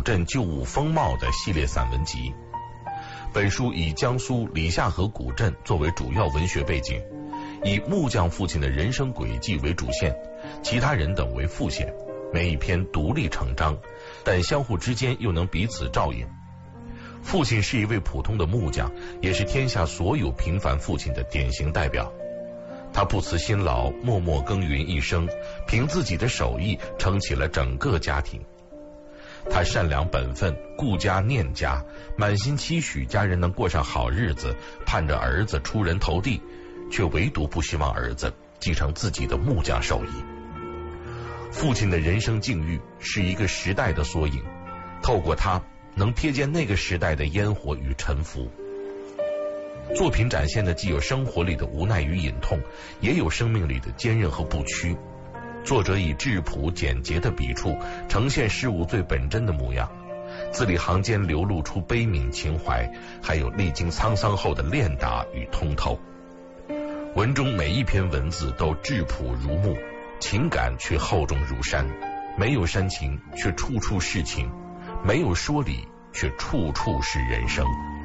镇旧物风貌的系列散文集。本书以江苏李下河古镇作为主要文学背景，以木匠父亲的人生轨迹为主线，其他人等为副线，每一篇独立成章，但相互之间又能彼此照应。父亲是一位普通的木匠，也是天下所有平凡父亲的典型代表。他不辞辛劳，默默耕耘一生，凭自己的手艺撑起了整个家庭。他善良本分，顾家念家，满心期许家人能过上好日子，盼着儿子出人头地，却唯独不希望儿子继承自己的木匠手艺。父亲的人生境遇是一个时代的缩影，透过他能瞥见那个时代的烟火与沉浮。作品展现的既有生活里的无奈与隐痛，也有生命里的坚韧和不屈。作者以质朴简洁的笔触呈现事物最本真的模样，字里行间流露出悲悯情怀，还有历经沧桑后的练达与通透。文中每一篇文字都质朴如木，情感却厚重如山，没有煽情却处处是情，没有说理却处处是人生。